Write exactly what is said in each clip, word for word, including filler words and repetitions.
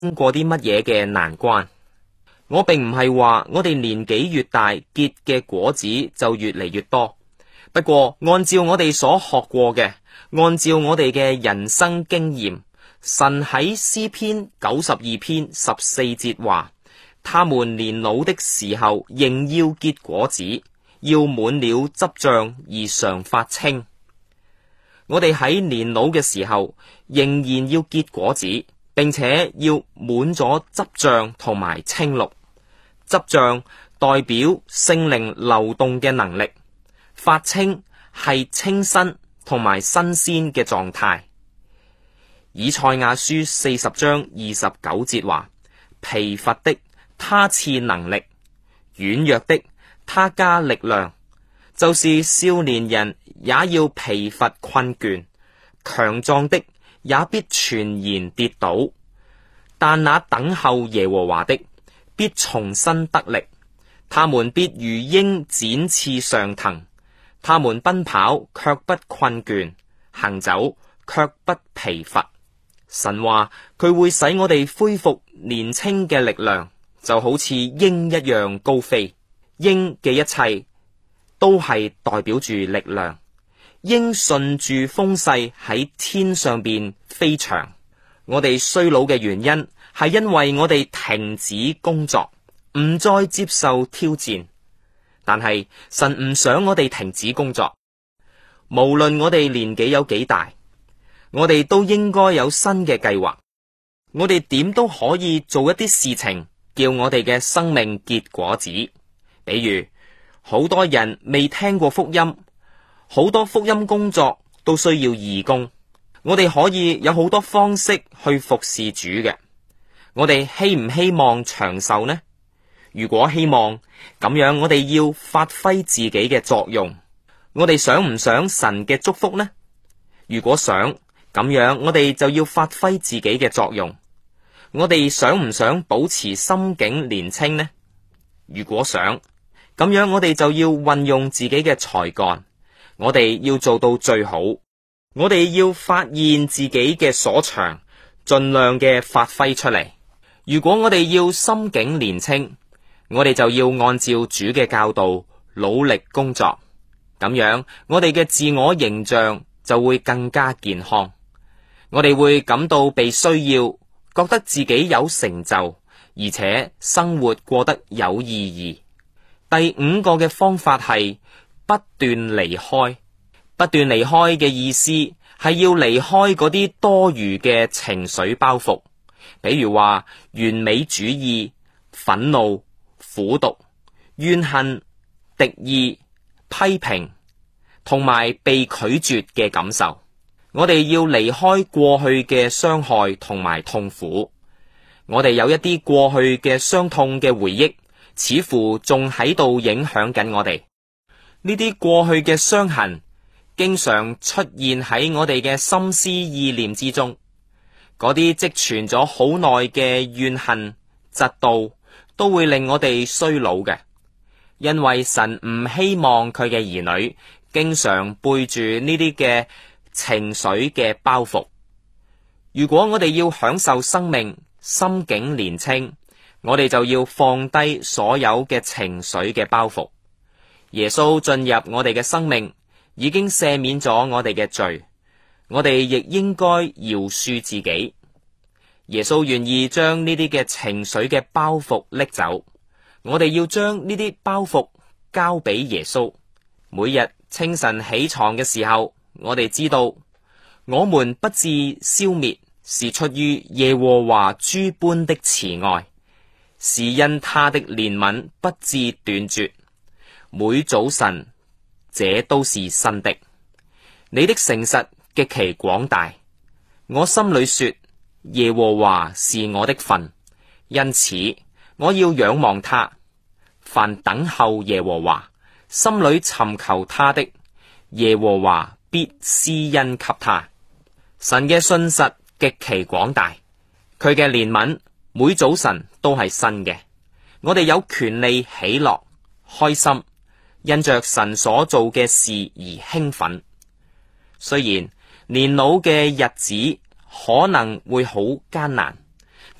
經過啲乜嘢嘅難關。我並唔係話我哋年紀越大結嘅果子就越嚟越多，不過按照我哋所學過嘅，按照我哋嘅人生經驗，神喺詩篇九十二篇十四節話，他們年老的時候仍要結果子，要滿了汁漿而常發青。我哋喺年老嘅時候仍然要結果子，並且要滿咗汁漿同埋青綠。汁漿代表聖靈流動嘅能力，發青係清新同埋新鮮嘅狀態。以賽亞書四十章二十九節話，疲乏的他賜能力，軟弱的他加力量，就是少年人也要疲乏困倦，強壯的也必全然跌倒，但那等候耶和華的必重新得力，他們必如鷹展翅上騰，他們奔跑卻不困倦，行走卻不疲乏。神話佢會使我哋恢復年輕嘅力量，就好似鷹一樣高飛。鷹嘅一切都係代表住力量，鷹順住風勢喺天上邊飛翔。我哋衰老嘅原因係因為我哋停止工作，唔再接受挑戰。但係神唔想我哋停止工作，無論我哋年紀有幾大，我哋都應該有新嘅計劃。我哋點都可以做一啲事情，叫我哋嘅生命結果子。比如好多人未聽過福音，好多福音工作都需要義工。我哋可以有好多方式去服侍主嘅。我哋希唔希望長壽呢？如果希望，咁樣我哋要發揮自己嘅作用。我哋想唔想神嘅祝福呢？如果想，咁樣我哋就要發揮自己嘅作用。我哋想唔想保持心境年輕呢？如果想，咁樣我哋就要運用自己嘅才幹。我哋要做到最好。我哋要發現自己嘅所長，盡量嘅發揮出嚟。如果我哋要心境年輕，我哋就要按照主嘅教導努力工作。咁樣我哋嘅自我形象就會更加健康。我哋會感到被需要，覺得自己有成就，而且生活過得有意義。第五個嘅方法係不斷離開。不斷離開嘅意思係要離開嗰啲多餘嘅情緒包袱，比如話完美主義、憤怒、苦毒、怨恨、敵意、批評同埋被拒絕嘅感受。我哋要離開過去嘅傷害同埋痛苦。我哋有一啲過去嘅傷痛嘅回憶，似乎仲喺度影響緊我哋。呢啲過去嘅傷痕經常出現喺我哋嘅心思意念之中，嗰啲積存咗好耐嘅怨恨、嫉妒，都會令我哋衰老嘅。因為神唔希望佢嘅兒女經常背住呢啲嘅情緒嘅包袱。如果我哋要享受生命，心境年輕，我哋就要放低所有嘅情緒嘅包袱。耶穌進入我哋嘅生命，已經赦免咗我哋嘅罪，我哋亦應該饒恕自己。耶穌願意將呢啲嘅情緒嘅包袱拎走，我哋要將呢啲包袱交俾耶穌。每日清晨起床嘅時候，我哋知道我們不致消滅，是出於耶和華諸般的慈愛，是因他的憐憫不致斷絕，每早晨這都是新的。你的誠實極其廣大，我心裏說耶和華是我的份，因此我要仰望他。凡等候耶和華，心裏尋求他的，耶和華必施恩給他。神嘅信實極其廣大，佢嘅憐憫每早晨都係新嘅。我哋有權利喜樂開心，因着神所做嘅事而興奮。雖然年老嘅日子可能會好艱難，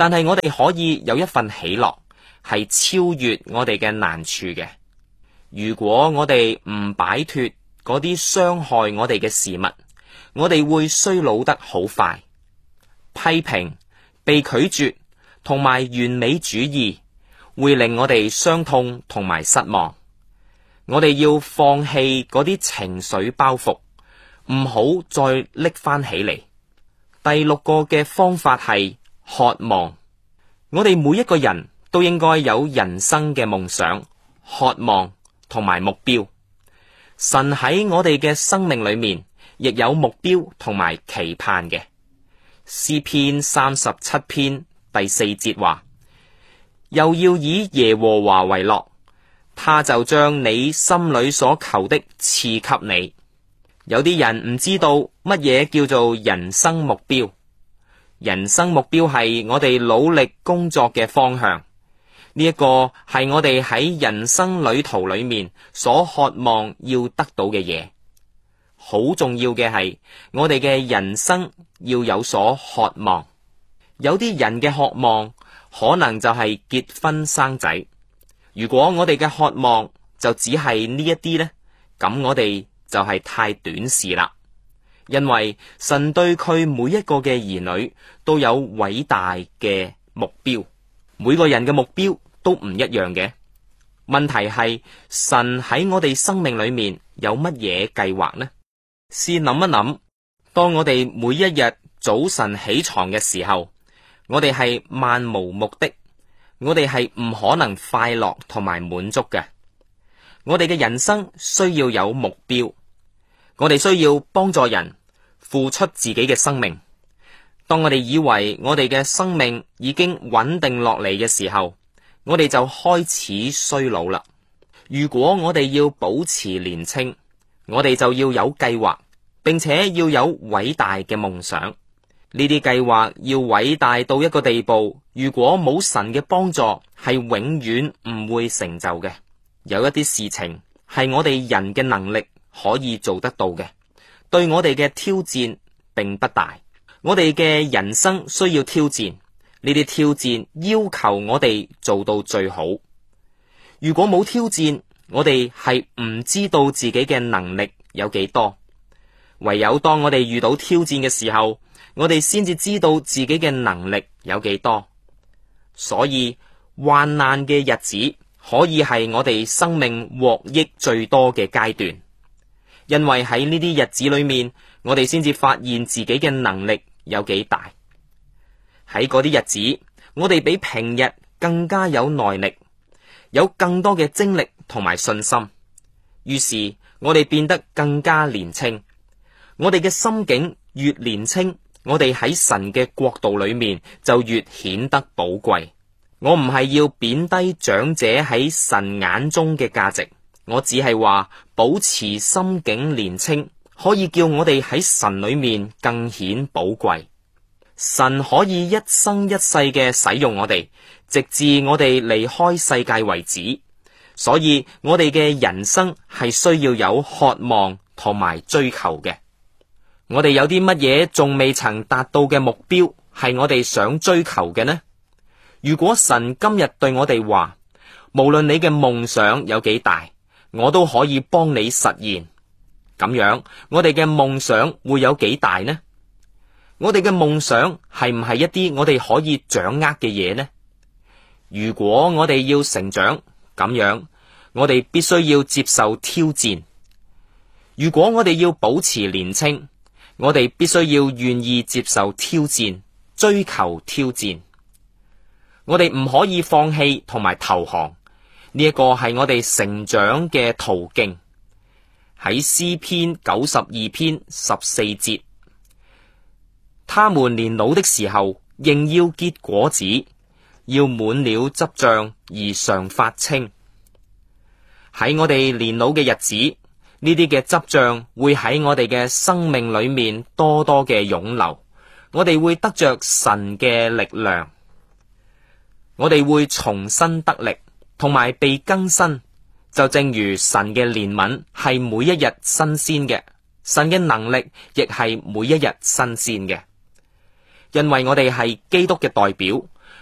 但係我哋可以有一份喜樂，係超越我哋嘅難處嘅。如果我哋唔擺脫嗰啲傷害我哋嘅事物，我哋會衰老得好快。批評、被拒絕同埋完美主義會令我哋傷痛同埋失望。我哋要放棄嗰啲情緒包袱，唔好再拎翻起嚟。第六個嘅方法係渴望。我哋每一個人都應該有人生嘅夢想、渴望同埋目標。神喺我哋嘅生命裏面亦有目標同埋期盼嘅。詩篇三十七篇第四節話：又要以耶和華為樂，他就將你心裏所求的賜給你。有啲人唔知道乜嘢叫做人生目標。人生目標係我哋努力工作嘅方向，呢一個係我哋喺人生旅途裏面所渴望要得到嘅嘢。好重要嘅係我哋嘅人生要有所渴望。有啲人嘅渴望可能就係結婚生仔。如果我哋嘅渴望就只係呢一啲呢，咁我哋就係太短視啦。因為神對佢每一個嘅兒女都有偉大嘅目標，每個人嘅目標都唔一樣嘅。問題係神喺我哋生命裏面有乜嘢計劃呢？試諗一諗，當我哋每一日早晨起床嘅時候，我哋係漫無目的，我哋係唔可能快樂同埋滿足嘅。我哋嘅人生需要有目標，我哋需要幫助人，付出自己嘅生命。當我哋以為我哋嘅生命已經穩定落嚟嘅時候，我哋就開始衰老啦。如果我哋要保持年輕，我哋就要有計劃，並且要有偉大嘅夢想。呢啲計劃要偉大到一個地步，如果冇神嘅幫助，係永遠唔會成就嘅。有一啲事情係我哋人嘅能力可以做得到嘅，對我哋嘅挑戰並不大。我哋嘅人生需要挑戰，呢啲挑戰要求我哋做到最好。如果冇挑戰，我哋係唔知道自己嘅能力有幾多。唯有當我哋遇到挑戰嘅時候，我哋先至知道自己嘅能力有幾多。所以患難嘅日子可以係我哋生命獲益最多嘅階段，因為喺呢啲日子裏面，我哋先至發現自己嘅能力有幾大。喺嗰啲日子，我哋比平日更加有耐力，有更多嘅精力同埋信心。於是我哋變得更加年輕。我哋嘅心境越年輕，我哋喺神嘅國度裏面就越顯得寶貴。我唔係要貶低長者喺神眼中嘅價值，我只係話保持心境年輕，可以叫我哋喺神裏面更顯寶貴。神可以一生一世嘅使用我哋，直至我哋離開世界為止。所以我哋嘅人生係需要有渴望同埋追求嘅。我哋有啲乜嘢仲未曾達到嘅目標，係我哋想追求嘅呢？如果神今日對我哋話，無論你嘅夢想有幾大，我都可以幫你實現，咁樣我哋嘅夢想會有幾大呢？我哋嘅夢想係唔係一啲我哋可以掌握嘅嘢呢？如果我哋要成長，咁樣我哋必須要接受挑戰。如果我哋要保持年輕，我哋必須要願意接受挑戰，追求挑戰。我哋唔可以放棄同埋投降，呢一個係我哋成長嘅途徑。喺詩篇九十二篇十四節，他們年老的時候仍要結果子，要滿了汁漿而常發青。喺我哋年老嘅日子，呢啲嘅汁漿會喺我哋嘅生命裏面多多嘅湧流，我哋會得着神嘅力量，我哋會重新得力，同埋被更新。就正如神嘅憐憫係每一日新鮮嘅，神嘅能力亦係每一日新鮮嘅。因為我哋係基督嘅代表，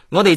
我哋